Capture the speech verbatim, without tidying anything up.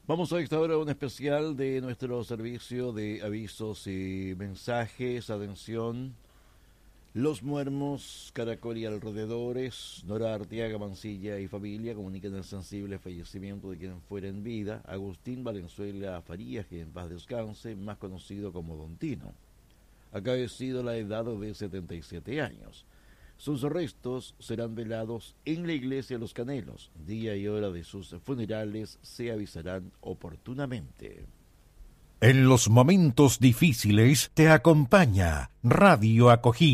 Vamos a esta hora a un especial de nuestro servicio de avisos y mensajes. Atención, Los Muermos, Caracol y alrededores, Nora Arteaga, Mancilla y familia comunican el sensible fallecimiento de quien fuera en vida, Agustín Valenzuela Farías, que en paz descanse, más conocido como Don Tino. Acaecido la edad de setenta y siete años. Sus restos serán velados en la iglesia Los Canelos. Día y hora de sus funerales se avisarán oportunamente. En los momentos difíciles te acompaña Radio Acogida.